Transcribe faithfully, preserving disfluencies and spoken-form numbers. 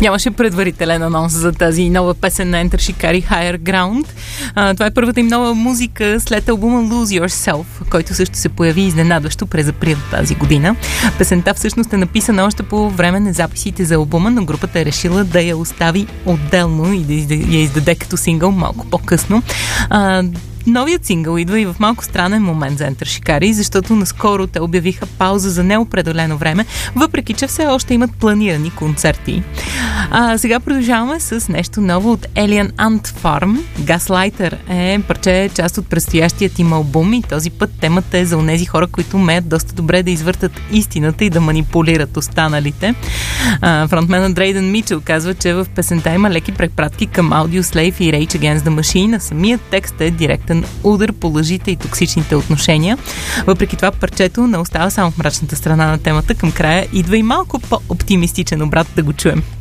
Нямаше предварителен анонс за тази нова песен на Enter Shikari, Higher Ground. А, това е първата им нова музика след албума Lose Yourself, който също се появи изненадващо през април тази година. Песента всъщност е написана още по време на записите за албума, но групата е решила да я остави отделно и да я издаде като сингъл малко по-късно. А, Новият сингъл идва и в малко странен момент за Enter Shikari, защото наскоро те обявиха пауза за неопределено време, въпреки че все още имат планирани концерти. А сега продължаваме с нещо ново от Alien Ant Farm. Gaslighter е парче, част от предстоящият им албум и този път темата е за онези хора, които умеят доста добре да извъртат истината и да манипулират останалите. А, фронтменът Дрейден Мичел казва, че в песента има леки препратки към Audioslave и Rage Against the Machine, а самият текст е директен удар по лъжите и токсичните отношения. Въпреки това, парчето не остава само в мрачната страна на темата. Към края идва и малко по-оптимистичен обрат, да го чуем.